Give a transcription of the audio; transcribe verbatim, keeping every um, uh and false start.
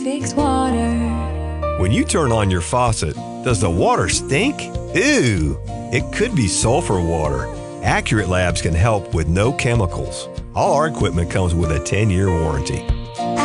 Fix water. When you turn on your faucet, does the water stink? Ew! It could be sulfur water. Accurate Labs can help with no chemicals. All our equipment comes with a ten-year warranty.